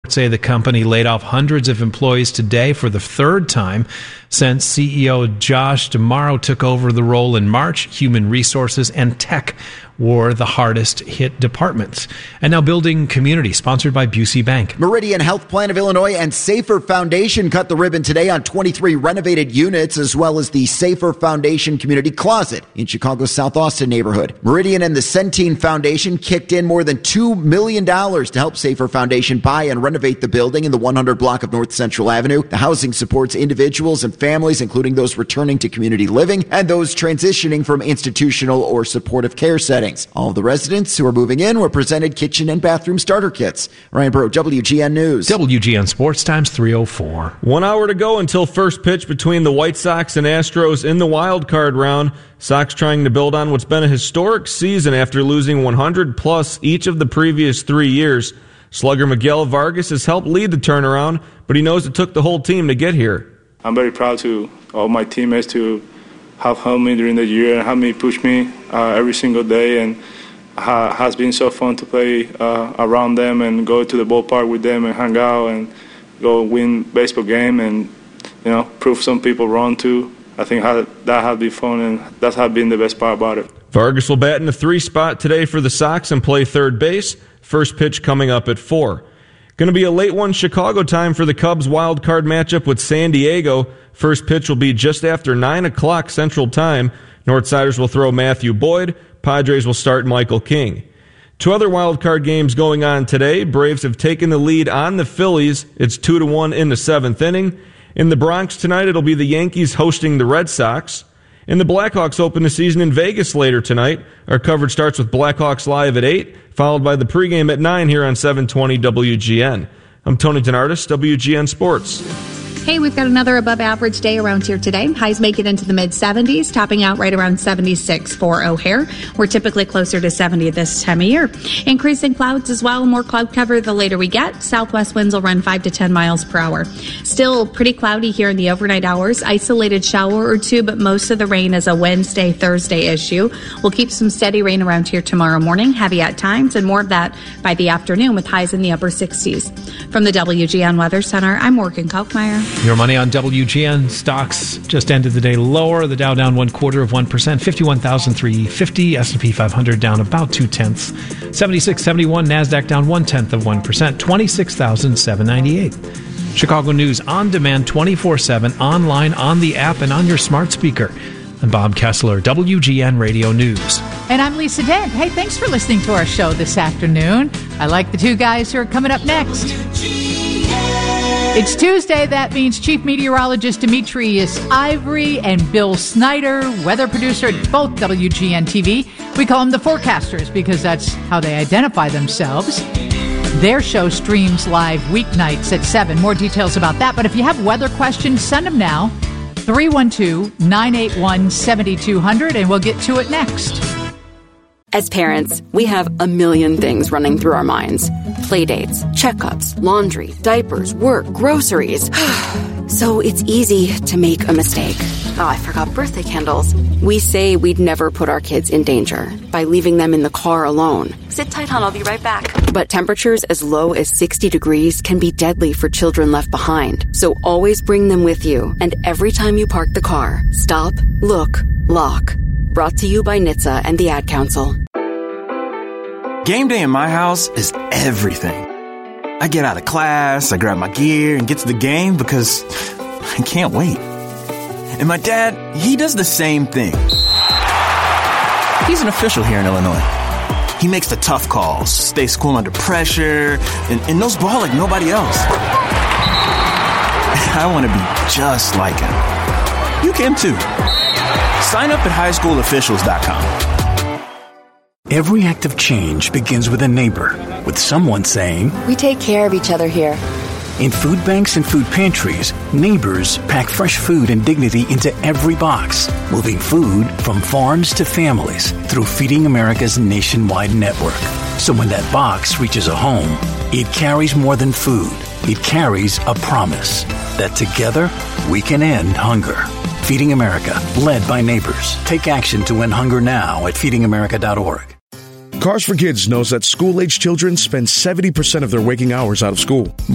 say the company laid off hundreds of employees today for the third time since CEO Josh D'Amaro took over the role in March. Human resources and tech were the hardest hit departments. And now Building Community, sponsored by Busey Bank. Meridian Health Plan of Illinois and Safer Foundation cut the ribbon today on 23 renovated units, as well as the Safer Foundation Community Closet in Chicago's South Austin neighborhood. Meridian and the Centene Foundation kicked in more than $2 million to help Safer Foundation buy and renovate the building in the 100 block of North Central Avenue. The housing supports individuals and families, including those returning to community living and those transitioning from institutional or supportive care settings. All of the residents who are moving in were presented kitchen and bathroom starter kits. Ryan Breaux, WGN News. WGN Sports Times 3:04. 1 hour to go until first pitch between the White Sox and Astros in the wild card round. Sox trying to build on what's been a historic season after losing 100-plus each of the previous 3 years. Slugger Miguel Vargas has helped lead the turnaround, but he knows it took the whole team to get here. I'm very proud to all my teammates to have helped me during the year and have me push me every single day, and has been so fun to play around them and go to the ballpark with them and hang out and go win baseball game and prove some people wrong too. I think that has been fun, and that has been the best part about it. Vargas will bat in the 3 spot today for the Sox and play third base. First pitch coming up at 4. Going to be a late one Chicago time for the Cubs wild card matchup with San Diego. First pitch will be just after 9 o'clock Central Time. Northsiders will throw Matthew Boyd. Padres will start Michael King. 2 other wild card games going on today. Braves have taken the lead on the Phillies. It's 2-1 in the 7th inning. In the Bronx tonight, it'll be the Yankees hosting the Red Sox. And the Blackhawks open the season in Vegas later tonight. Our coverage starts with Blackhawks Live at 8, followed by the pregame at 9 here on 720 WGN. I'm Tony Denardis, WGN Sports. Hey, we've got another above average day around here today. Highs make it into the mid-70s, topping out right around 76 for O'Hare. We're typically closer to 70 this time of year. Increasing clouds as well, more cloud cover the later we get. Southwest winds will run 5 to 10 miles per hour. Still pretty cloudy here in the overnight hours. Isolated shower or two, but most of the rain is a Wednesday, Thursday issue. We'll keep some steady rain around here tomorrow morning, heavy at times, and more of that by the afternoon with highs in the upper 60s. From the WGN Weather Center, I'm Morgan Kalkmeyer. Your money on WGN. Stocks just ended the day lower. The Dow down 0.25%, 51,350. S&P 500 down about 0.2. 76.71. NASDAQ down 0.1%, 26,798. Chicago News on demand 24/7, online, on the app, and on your smart speaker. I'm Bob Kessler, WGN Radio News. And I'm Lisa Dent. Hey, thanks for listening to our show this afternoon. I like the 2 guys who are coming up next. It's Tuesday. That means Chief Meteorologist Demetrius Ivory and Bill Snyder, weather producer at both WGN TV. We call them the forecasters because that's how they identify themselves. Their show streams live weeknights at 7. More details about that. But if you have weather questions, send them now. 312-981-7200, and we'll get to it next. As parents, we have a million things running through our minds. Playdates, checkups, laundry, diapers, work, groceries. So it's easy to make a mistake. Oh, I forgot birthday candles. We say we'd never put our kids in danger by leaving them in the car alone. Sit tight, hon, I'll be right back. But temperatures as low as 60 degrees can be deadly for children left behind. So always bring them with you. And every time you park the car, stop, look, lock. Brought to you by NHTSA and the Ad Council. Game day in my house is everything. I get out of class, I grab my gear, and get to the game because I can't wait. And my dad, he does the same thing. He's an official here in Illinois. He makes the tough calls, stays cool under pressure, and knows ball like nobody else. I want to be just like him. You can too. Sign up at highschoolofficials.com. Every act of change begins with a neighbor, with someone saying, "We take care of each other here." In food banks and food pantries, neighbors pack fresh food and dignity into every box, moving food from farms to families through Feeding America's nationwide network. So when that box reaches a home, it carries more than food. It carries a promise that together we can end hunger. Feeding America, led by neighbors. Take action to end hunger now at feedingamerica.org. Cars for Kids knows that school-age children spend 70% of their waking hours out of school.